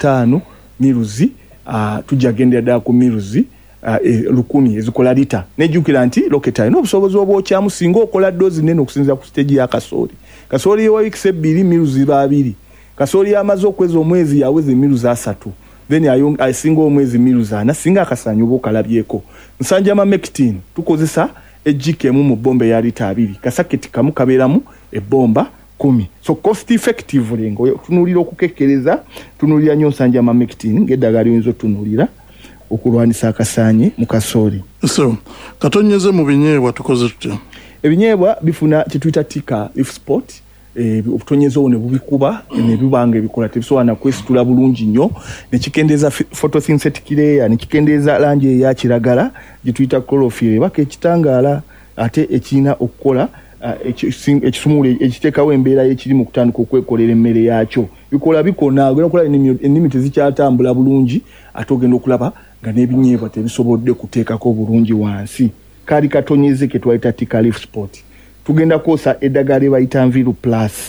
5 miruzi tujja gendera ddala ku miruzi 1000 ezikola lita. Nejjukira nti rocket alina obusobozi obwokyamu singa okola dozi nene okusinziira ku stage ya kasooli. Kasooli yewa weeks 2 miruzi 2. Kasooli yamaze okweza omwezi yaweze miruzi 3. Then asinga omwezi miruzi 4 singa akasanyu oba okalabyeko. Nsanja mamectin tukozesa ejjikemu mu bomba ya lita 2. Kasaketi kamu kabeeramu ebomba 10. So cost effectively ngo tunulira okukekkereza tunulira nnyo nsanja mamectin ng'eddagala lyinza otunulira okulwanisa akasaanyi mu kasooli. So katonyeze mu binyeebwa tukoze tutya? Ebinyeebwa bifuna kituyita tika if sport obutonyeze ne bubikuba ne bibanga ebikola tebisobola kwesitula bulungi nnyo ne kikendeza photosynthetic layer ne kikendeza langi eya kiragala gituyita chlorophyll baka ekitangaala ate ekina okukola ekisumule ekitekawo embeera y'ekiri mu kutandika okwekolera emmere yakyo bikola bikona ogenda okola ennimi tezikyatambula bulungi ate ogenda okulaba nga n'ebinyeebwa tebisobodde kuteekako bulungi wansi. Kali katonyeze ke twayita tika leaf spot tugenda kosa eddagala bayita Nviru plus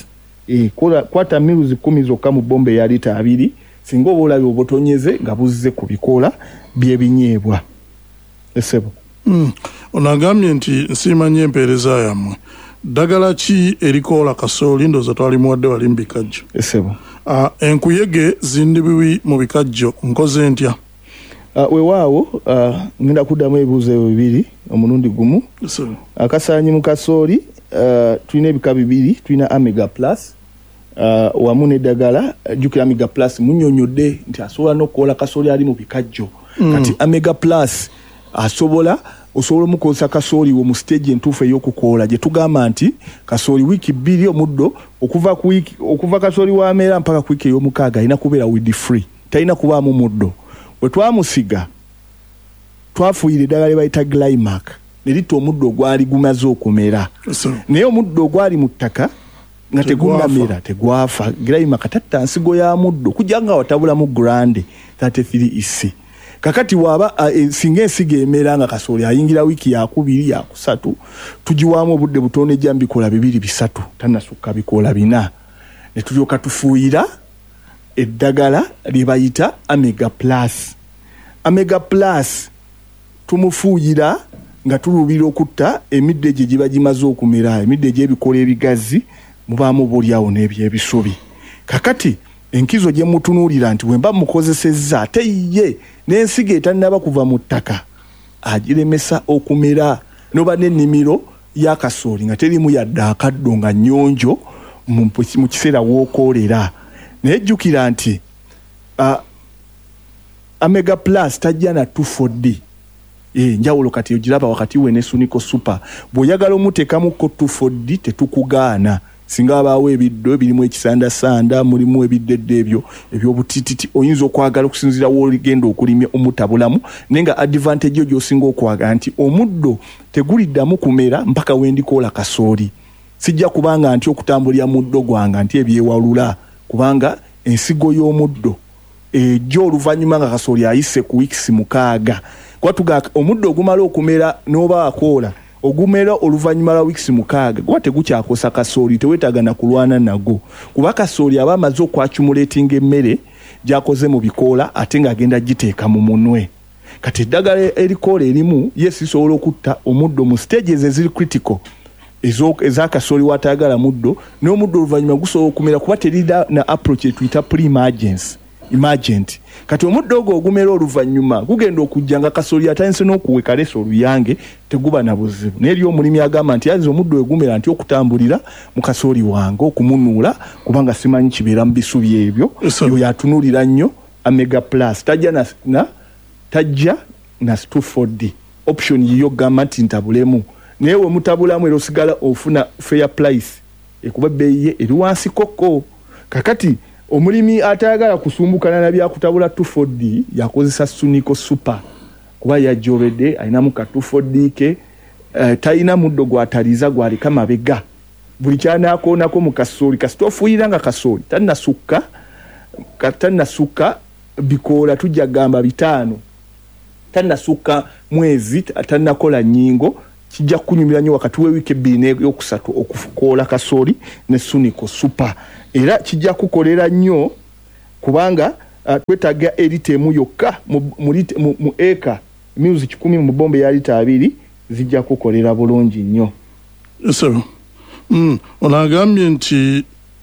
kwata miruzi 10 zokka mu bombe ya lita 2 singa oba olabye obutonyeze nga buzze ku bikola by'ebinyeebwa. Esebo onagambye nti nsiimanye empeereza yammwe ddagala ki erikoola kasooli ndooza twali muwadde wali mu bikajjo? Esebo enkuyege zindi bibi mu bikajjo nkoze ntya? Weewaawo ngenda kuddamu ebibuuzo ebyo 2 omulundi gumu. Akasaanyi mu kasooli tulina ebika 2 tulina Omega Plus wamu n'eddagala jjukira Omega Plus munnyonnyodde nti asobola n'okukoola kasooli ali mu bikajjo. Kati Omega Plus osobola omukozesa kasooli wo mu stage entuufu ey'okukoola gye tugamba nti kasooli wiiki 2 omuddo okuva kasooli w'ameera mpaka ku wiiki ey'omukaaga alina kubeera weed free talina kubaamu muddo. Bwe twamusiga twafuuyira eddagala lye bayita Glymac ne litta omuddo ogwali gumaze okumera naye omuddo ogwali mu ttaka nga tegunnamera tegwafa. Glymac tatta nsigo ya muddo kujja nga watabulamu grande 33 kakati waaba singa ensigo emera nga kasooli ayingira wiiki ya 2 ya 3 tugiwaamu obudde butono ejja mbikola 2-3 tannasukka bikola 4 ne tulyoka tufuuyira eddagala lye bayita Omega Plus. Omega Plus tumufuuyira nga tuluubira okutta emidde gye giba gimaze okumera emidde gy'ebikola ebigazi mubaamu bulyawo n'ebyebisubi. Kakati enkizo gye mutunuulira nti wemba mukozesezza ate ye n'ensigo etannaba kuva mu ttaka agiremesa okumera noba n'ennimiro ya kasooli nga terimu yadde akaddo nga nnyonjo mu kiseera w'okoolera. Nejjukira nti Omega Plus tajja na 2,4-D njawulo kati ogiraba wakati we ne Sunico Super bw'oyagala omuteekamuko 2,4-D tetukugaana singa abaawo ebiddo ebirimu ekisandasanda mulimu ebiddedde ebyo ebyobutititi oyinza okwagala okusinziira w'oligenda okulimya omutabulamu naye nga advantage yo gy'osinga okwagala nti omuddo teguliddamu kumera mpaka wendikoola kasooli sijja kubanga nti okutambulira muddo gwanga nti ebyewalula kubanga ensigo y'omuddo ejjo oluvannyuma nga kasooli ayise ku weeks 6 kwatuga omuddo ogumala okumera n'oba akoola ogumera oluvannyuma lwa weeks 6 gwa tegukyakosa kasooli teweetaaga na kulwana nago kuba kasooli aba amaze okwacumulatinga emmere gy'akoze mu bikoola ate ng'agenda giteeka mu munwe. Kati eddagala erikoola erimu yes lisobola okutta omuddo mu stages eziri critical eza kasooli watayagala muddo n'omuddo oluvannyuma gusobola okumera kuba terida na approach etuyita emergent. Kati omuddo ogwo ogumera oluvannyuma gugenda okujja nga kasooli atandise n'okuweka leso oluyange teguba na buzibu. Naye eri omulimi agamba nti yazi omuddo egumera nti okutambulira mu kasooli wange okumunuula kubanga simanyi kibeera mu bisubi ebyo yo yatunuulira nnyo Omega Plus tajja na 2,4-D option yiyo gamba nti ntabulemu naye we mutabulamu era osigala ofuna fair price ekuba ebbeeyi eri wansi koko. Kakati omulimi atayagala kusumbukana na byakutabula 2,4-D yakozesa Sunico Super kuba yajjobedde alinamu ka 2,4-D ke talina muddo gwataliza gwalika mabega buli kyanakoonako mu kasooli kasita ofuuyira nga kasooli tannasukka bikoola tujja gamba 5 tannasukka mwezi tannakola nnyingo kijja kunyumira nnyo wakati w'ewiiki 2 n'eyokusatu okukoola kasooli ne Sunico Super era kijja kukolera nnyo kubanga twetaaga erita emu yokka mu eka miruzi 10 mu bombe ya lita 2 zijja kukolera bulungi nnyo. So onagambye nti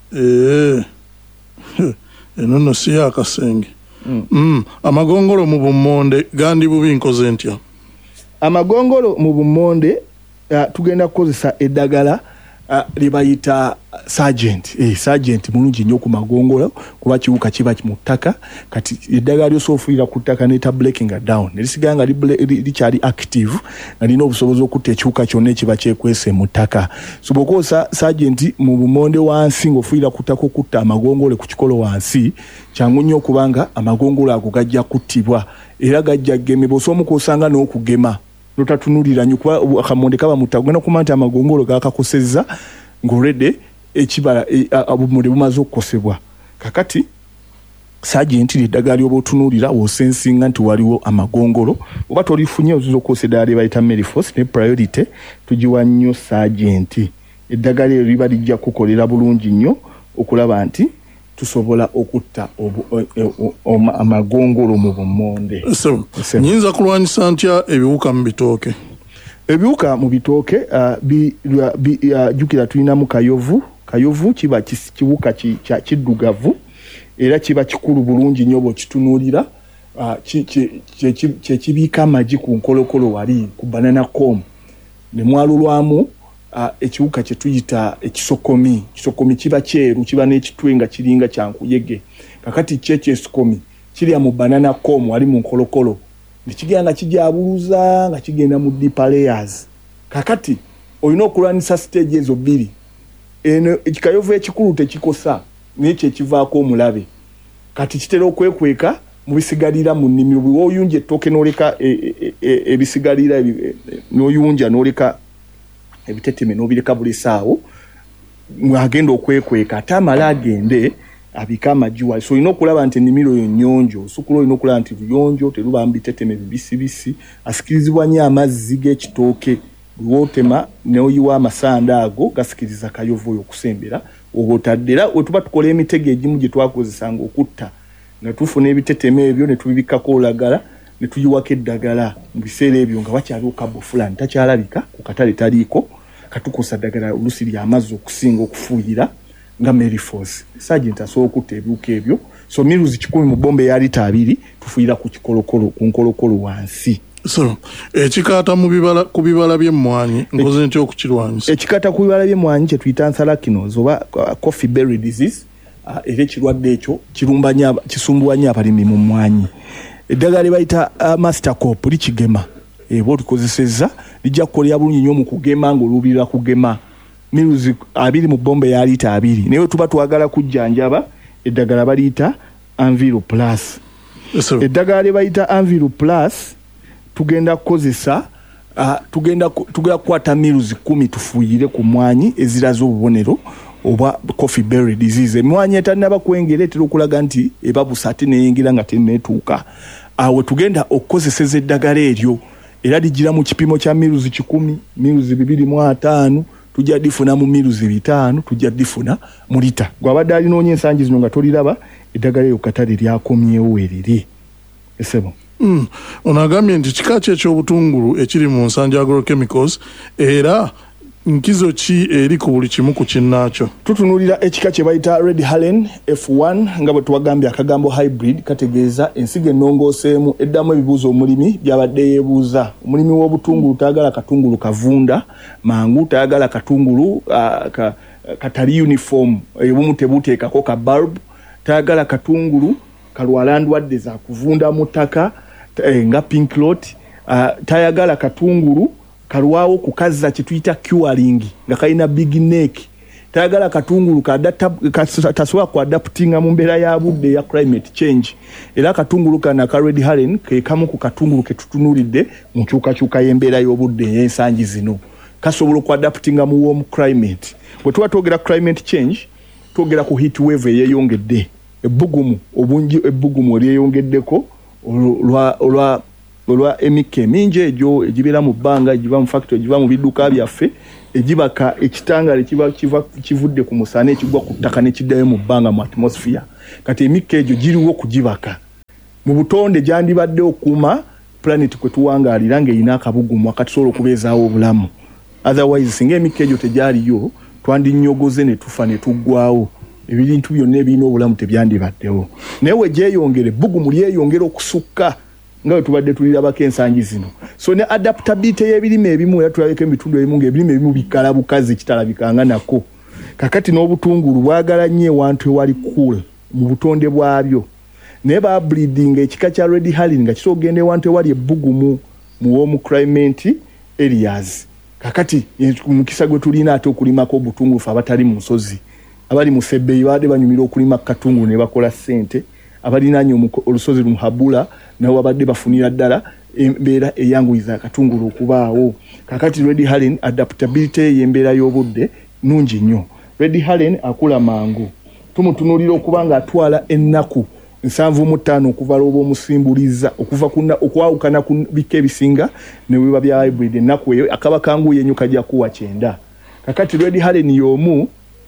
eno si akasenge. Amagongolo mu bummonde gandi bubi nkoze ntya? Amagongolo mu bummonde tugenda kukozesa eddagala libayita Sergeant mulungi nnyo ku magongolo kuba kiwuka kiba mu ttaka kati eddagala ly'osoofuira ku ttaka ne breaking down nelisigaa nga likyali active nga lina obusobozi okutta ekiwuka kyonna ekiba kyekwese mu ttaka. So bw'okozesa Sergeant mu bumonde wansi ng'ofuira ku ttaka okutta amagongolo ku kikolo wansi kyangu nnyo okubanga amagongolo ago gajja kuttibwa era gajja gemebwa osobola kosanga n'okugema notatunulira nnyo kuba akamonde kaba mutta ogenda kumanya nti amagongolo gakakosezza ng'olwedde ekibala obumuli bumaze okukosebwa. Kakati Sergeant eddagala lyoba otunuulira w'osensinga nti waliwo amagongolo oba tolifunye oziza okukosa eddagala lye bayita Melifos ne priority tugiwa nnyo Sergeant. Eddagala eryo liba lijja kukolera bulungi nnyo okulaba nti tusobola okutta amagongolo mu bummonde. Nyinza kulwanyisa ntya ebiwuka mu bitooke? Ebiwuka mu bitooke jjukira tulinamu kayovu kiba kiwuka kiddugavu era kiba kikulu bulungi nnyo bw'okitunuulira kyekibiika amagi ku nkolokolo wali ku banana com ne mwalulwamu ekiwuka kye tuyita ekisokomi. Kisokomi kiba kyeru kiba n'ekitwe nga kiringa kyankuyege. Kakati ekyesokomi kirya mu banana com wali mu nkolokolo nekigenda kijabuluza nga kigenda mu deeper layers. Kakati olina okulwanisa stage ezo bbiri. Eno ekikayovu ekikulu tekikosa n'ekyo ekivaako omulabe kati kitera okwekweka mu bisigalira mu nnimiro bw'oyunja ettooke n'oleka ebisigalira n'oyunja n'oleka ebiteteme n'obireka bulesaawo mwagenda okwekweka ate amala agende abika amajiwa. So olina okulaba nti ennimiro yo nnyonjo osukula olina okulaba nti luyonjo terubamu biteteme bibisibisi asikirizibwa nnyo amazzi g'ekitooke bw'otema n'oyiwa amasanda ago gasikiriza kayovu oyo okusembera oba otadde era wetuba tukola emitego egimu gye twakozesanga okutta nga tufuna ebiteteme ebyo ne tubibikkako olagala ne tuyiwako eddagala mu biseera ebyo nga wakyaliwo kabo fulani takyalabika ku katale taliiko katukosa ddagala olusi ly'amazzi okusinga okufuuyira nga Melifos. Sergeant asobola okutta ebiwuka ebyo. So miruzi 10 mu bombe ya lita 2 tufuuyira ku nkolokolo wansi. So ekikaata ku bibala by'emmwanyi nkoze ntya okukirwanyisa? Ekikaata ku bibala by'emmwanyi kye tuyita anthracnose oba coffee berry disease era ekirwadde ekyo kisumbuwa nnyo abalimi mu mmwanyi. Eddagala bayita master cop likigema bw'olikozesezza lijja kukolera bulungi nnyo mu kugema ng'oluubirira kugema miruzi 2 mu bombe ya lita 2 naye tuba twagala kujjanjaba eddagala baliyita Anvil Plus. Eddagala lye bayita Anvil Plus tugenda kukozesa tugenda kukwata miruzi 10 tufuuyire ku mmwanyi eziraza obubonero oba coffee berry disease. Emmwanyi etannaba kwengera etera okulaga nti ebabusa ate neyingira nga tenneetuuka. Awo tugenda okukozeseza eddagala eryo era ligira mu kipimo kya miruzi 10 miruzi 2.5 tujja difuna mu miruzi 5 tujja difuna mu lita. Gwabadde alinoonye ensangi zino nga toliraba eddagala eryo katale lyakomyewo weriri. Esebo. Onagambye nti kika ky'ekyobutungulu ekiri mu nsanja agrochemicals era nkizo ki eri ku buli kimu ku kinnaakyo? Tutunuulira ekika kye bayita Red Halen F1 nga bwe tuwagambye akagambo hybrid kategeeza ensigo ennongooseemu eddamu ebibuuzo omulimi byabadde yeebuuza. Omulimi w'obutungulu tayagala katungulu kavunda mangu, tayagala katungulu katali uniform ebumu tebuteekako ka bulb, tayagala katungulu kalwala ndwadde za kuvunda mu ttaka nga pink lot, tayagala katungulu kalwawo kukaza kituyita curing nga kalina big neck, tayagala katungulu tasobola ku adaptinga mu mbeera ya budde ya climate change. Era katungulu kana ka Red Halen ke kamu ku katungulu ke tutunuulidde mu kyukakyuka y'embeera y'obudde y'ensangi zino kasobola ku adaptinga mu warm climate. Bwe tuba twogera climate change twogera ku heat wave eyeyongedde, ebbugumu eryeyongeddeko olwa emika emingi egyo egibeera mu bbanga egiva mu factory egiva mu bidduka byaffe egibaka ekitangale kivudde ku musana ekigwa ku ttaka ne kiddayo mu bbanga mu atmosphere. Kati emika egyo giriwo kugibaka mu butonde gyandibadde okuuma planet kwe tuwangaalira ng'erina akabugumu akatusobola okubeezaawo obulamu. Otherwise singa emikka egyo tegyaliyo twandinyogoze ne tufa ne tuggwaawo, ebintu byonna ebirina obulamu tebyandibaddewo. Naye we gyeyongere bbugumu lyeyongera okusukka nga bwe tubadde tulirabako ensangi zino. So ne adaptability y'ebirime ebimu era tulabeko ebitundu ebimu ng'ebirime ebimu bikala bukazi kitalabikanga nako. Kakati n'obutungulu bwagala nnyo ewantu ewali cool mu butonde bwabyo. Naye babreeding ekika kya Red Herring nga kisobola okugenda ewantu ewali ebbugumu mu warm climate areas. Kakati mukisa gwe tulina ate okulimako obutungulu fe abatali mu nsozi. Abali mu Sebbeyi baade banyumira okulima katungulu ne bakola ssente. Abalinaanyo olusozi Muhabula nabo babadde bafunira ddala embeera eyanguyiza akatungulu okubaawo. Kakati Red Herring adaptability y'embeera y'obudde nungi nnyo. Red Herring akula mangu. Tumutunuulira okuba nga atwala ennaku 75 okuva lwoba omusimbuliza okuva okwawukana ku bika ebisinga ne biba bya hybrid ennaku eyo akaba kangu yenyu kajja kuwa 9. Kakati Red Herring y'omu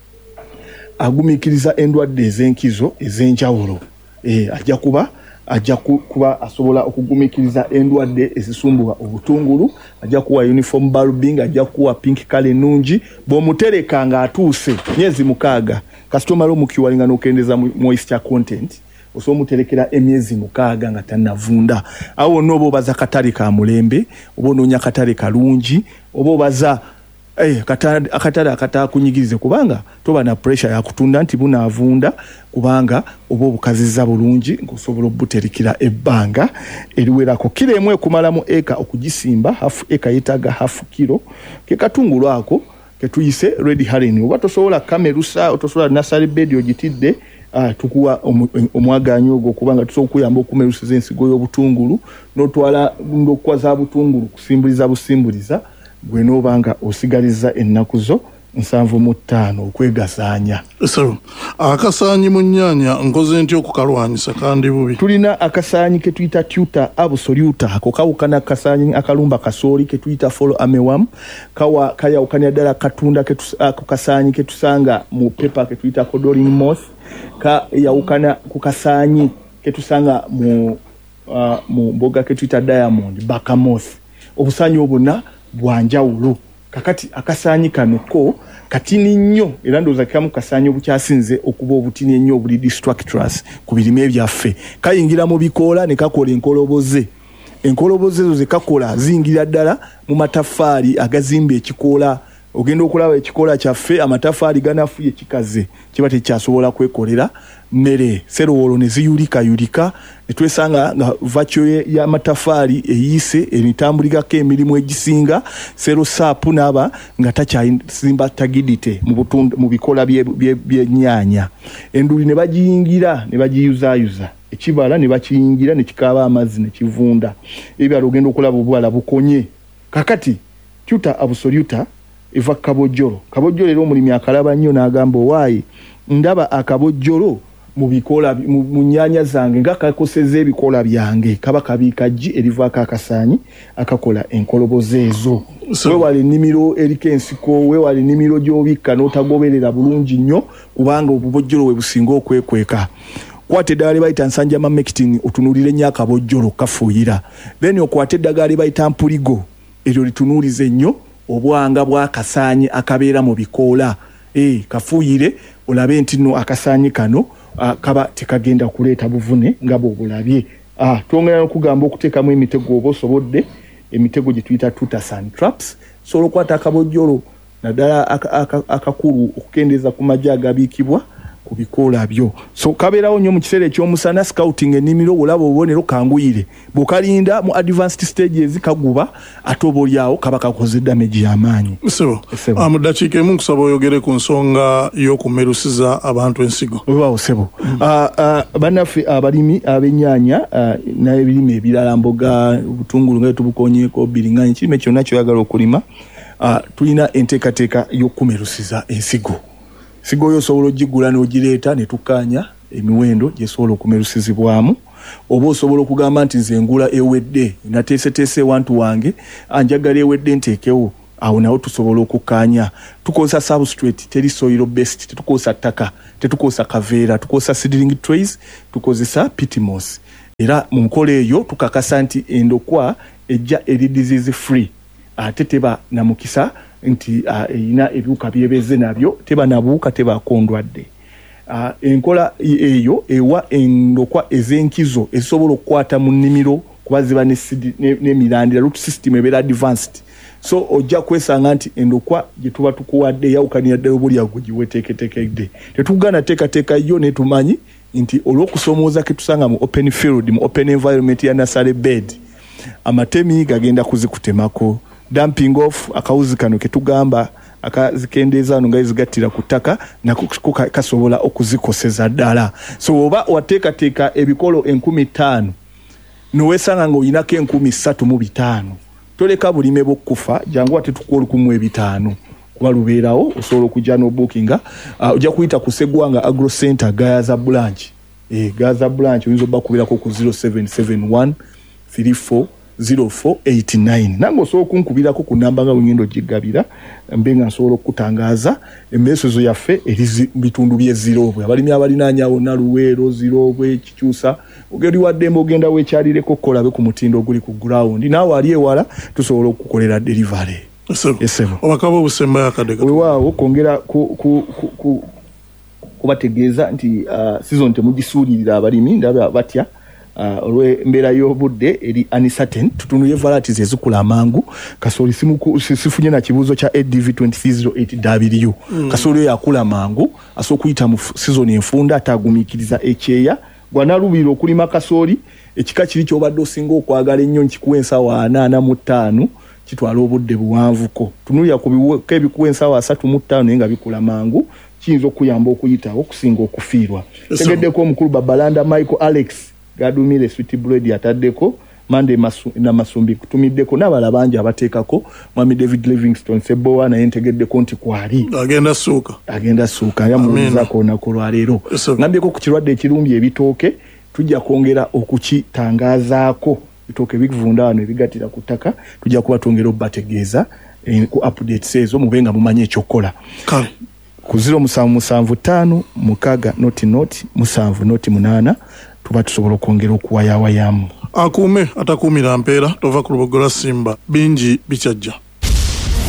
agumikiriza endwadde ez'enkizo ez'enjawulo. Ajja kuba asobola okugumikiriza endwadde ezisumbuwa obutungulu, ajja kuwa uniform bulbing, ajja kuwa pink color ennungi bw'omutereka nga atuuse myezi 6 kasitoma lo mukiwalinga n'okendeza moisture content osobola muterekera emyezi 6 nga tannavunda. Awo n'oba obaza katale ka mulembe oba onoonya katale kalungi oba obaza akatale akataakunyigirize kubanga toba na pressure ya kutunda nti bunaavunda kubanga oba obukaziza bulungi ng'osobola obuterekera ebbanga eriwerako. Kilo emu ekumalamu eka okugisimba half eka yetaaga half kilo ke katungulu ako ketuyise Red Herring. Oba tosobola kamerusa tosobola nursery bed ogitidde tukuwa omwaganyo ogwo kubanga tusobola okuyamba okumerusiza ensigo y'obutungulu n'otwala ndokwaza butungulu kusimbuliza busimbuliza gwe n'obanga osigaliza ennaku zo 75 okwegasaanya. So, akasaanyi mu nnyaanya nkoze ntya okukalwanyisa kandi bubi? Tulina akasaanyi ke tuyita tuta absoluta ako kawukana akasaanyi akalumba kasooli ke tuyita follow armyworm kayawukanya ddala katunda ku kasaanyi ke tusanga mu pepper ke tuyita codling moth yawukana ku kasaanyi ke tusanga mu mboga ke tuyita diamond bakamoth. Obusaanyi obuna bwanjawulo. Kakati akasaanyi kano ko katini nnyo era ndooza kamu kasaanyi obukyasinze okuba obutini ennyo obuli destructors ku birime ebyaffe. Kayingira mu bikoola ne kakola enkoloboze. Enkoloboze zo ze kakola zingira ddala mu mataffaali agazimba ekikoola. Ogenda okulaba ekikoola kyaffe amatafaali ganafuye kikaze kiba tekyasobola kwekolera mmere serowolo ne ziyulika ne twesanga nga vacho y'amatafaali eyiise emitambulirako emirimu egisinga sero saapu n'aba nga takyasimba tagidite mu bikola by'ennyaanya. Enduli ne bagiyingira ne bagiyuzaayuza ekibala ne bakiyingira ne kikaaba amazzi ne kivunda. Ebyalo ogenda okulaba obwala bukonye. Kakati tuta absoluta eva kabojjolo. Kabojjolo era omulimi akalaba nnyo n'agamba waayi ndaba akabojjolo mu bikola mu nnyaanya zange nga kakoseza ebikola byange kaba kabiikajji erivaako akasaanyi akakola enkoloboze ezo. Weewale ennimiro eriko ensiko, weewale ennimiro gy'obikka n'otagoberera bulungi nnyo kubanga obubojjolo we businga okwekweka. Kwate eddagala lye bayita nsanja mamectin otunuulire nnyo akabojjolo kafuuyira. Then okwate eddagala lye bayita mpuligo eryo litunuulize nnyo obwanga bw'akasaanyi akabeera mu bikoola. Kafuuyire olabe nti no akasaanyi kano kaba tekagenda kuleeta buvune nga bw'obulabye. Twongera n'okugamba okuteekamu emitego oba osobodde emitego gye tuyita tuta sun traps. Sobola okwata akabojjolo naddala akakulu okukendeeza ku magye agabiikibwa ku bikoola byo. So kabeerawo nnyo mu kiseera eky'omusana scouting ennimiro olaba obubonero kanguyire. Bw'okalinda mu advanced stages kaguba ate oba olyawo kaba kakoze damage y'amaanyi. Mu ddakiika emu nkusaba oyogere ku nsonga y'okumerusiza abantu ensigo. Webaawo ssebo. Bannaffe abalimi ab'ennyaanya n'ebirime ebirala mboga obutungulu nga tubukonyeeko biringanya kirime kyonna kyoyagala okulima tulina enteekateeka y'okumerusiza ensigo. Sigo yo osobola ogigula n'ogireeta ne tukkaanya emiwendo gyesobola okumerusizibwamu. Oba osobola okugamba nti nze ngula ewedde nateeseteese wantu wange anjagala ewedde nteekewo awo nawo tusobola okukkaanya. Tukozesa substrate teri soil based, tetukozesa ttaka, tetukozesa kaveera, tukozesa seedling trays, tukozesa pit moss. era mu nkola eyo tukakasa nti endokwa ejja eri disease free ate teba na mukisa nti erina ebiwuka byebeze nabyo teba nabuuka teba kondwadde. Enkola eyo ewa endokwa ez'enkizo ezisobola okukwata mu nnimiro kuba ziba n'emirandira root system ebeera advanced. So ojja kwesanga nti endokwa gye tuba tukuwadde yawukanira ddala obulya gwe giweteeketeekedde. Tetugana teekateeka yo ne tumanyi nti olw'okusoomooza ke tusanga mu open field mu open environment ya nursery bed amatemi gagenda kuzikutemako. Dumping off akawuzi kano ke tugamba akazikendeeza nga zigattira ku ttaka nako kasobola okuzikoseza ddala. So oba wateekateeka ebikolo 15,000 nowesanga ng'oyinako 3,500 toleka bulime bw'okufa jangu ate tukola 15,000 kuba lubeerawo osobola okujja n'obookinga. Ojja kuyita ku Ssegwanga Agro Center Gayaza branch. Gayaza branch oyinza obbakubirako ku 0771 34 0489 nange osobola okunkubirako ku namba nga wengendo ogigabira mbe nga nsobola okutangaaza emmeesozo yaffe eri bitundu by'Ezirobwe. Abalimi abalinaanyawo Naluweero Zirobwe Kikyusa ogeri waddembe ogenda weekyalireko kolabe ku mutindo oguli ku ground naawe ali ewala tusobola okukolera delivery. Obakaba obusemba yakadde weewaawo kwongera kubategeeza nti season temugisuulirira abalimi ndaba batya olw'embeera y'obudde eri uncertain tutunulye varieties ezikula amangu. Kasooli sifunye na kibuuzo kya ADV 2308W. Kasooli yakula mangu asobola okuyita mu season enfunda atagumiikiriza ekyeya gwanalubira okulima kasooli ekika kiri kyobadde osinga okwagala ennyo nkikuwa ensaawa 45 kitwala obudde buwanvuko. Tunulya ku biwuka ebikuwa ensaawa 35 naye nga bikula mangu kiyinza okuyamba okuyitawo okusinga okufiirwa. Tegeddeko omukulu Babalanda Michael Alex gadumire sweet bread ataddeko Mande na Masumbi kutumiddeko n'abala bangi abateekako Mwami David Livingstone Sebowa naye ntegeddeko nti kwali agenda suuka yamubuuzaako olunaku lwaleero. Ngambyeeko ku kirwadde ekirumbi ebitooke tujja kwongera okukitangaazaako bitooke bivunda wano ebigatira ku ttaka tujja kuba twongera obbategeeza ku updates ezo mube nga mumanyi ekyokukola ku 0775 mukaga noti 7 tuba tusobola okwongera okuwayawayamu. Akuume atakuumira mpeera tova ku Lubogola Simba bingi bikyajja.